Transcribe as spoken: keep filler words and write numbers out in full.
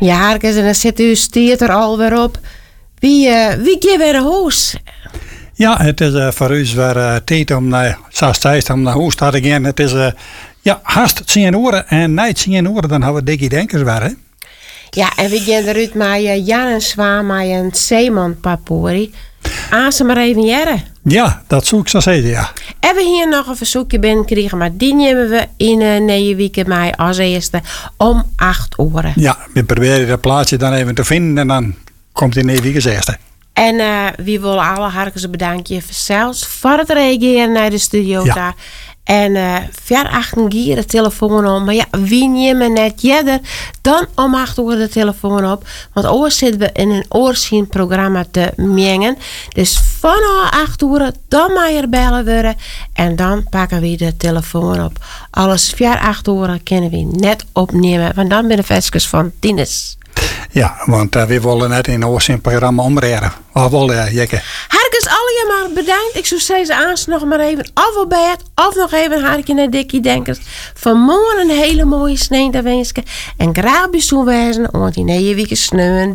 Ja, Harkes, en dan zit u stiert er alweer op. Wie, uh, wie geeft weer een huis? Ja, het is uh, voor ons weer uh, tijd om naar uh, om naar huis te gaan. Het is uh, ja, haast tien uur en na tien uur dan hebben we Dikkie Denkers weer. Hè? Ja, en we gaan eruit met uh, Jan en Zwaan met een Zeeman Papori. Aan ze maar even jaren. Ja, dat zoek ik zo zeggen, ja. En we hier nog een verzoekje binnenkregen, maar die nemen we in uh, nieuwe week mij als eerste om acht uur. Ja, we proberen dat plaatsje dan even te vinden en dan komt in nieuwe week als eerste. En uh, we willen alle harkens bedanken zelfs voor het reageren naar de studio ja. daar. En uh, ver achter gier de telefoon om. Maar ja, wie neemt net jeder dan om acht uur de telefoon op. Want oors zitten we in een oorzien programma te mengen. Dus vanaf acht uur dan maar er bellen worden. En dan pakken we de telefoon op. Alles ver acht uur kunnen we net opnemen. Want dan ben de vestjes van Tines. Ja, want uh, we willen net in een oorzien programma omreden. Of wel, uh, Jekke? Harkens, allemaal bedankt. Ik zou zeggen, aans nog maar even of op bed, of nog even een hartje naar Dikkie Denkers. Vanmorgen een hele mooie snee te wensen. En graag bijzonder wezen, want die nieuwe week sneeuwen.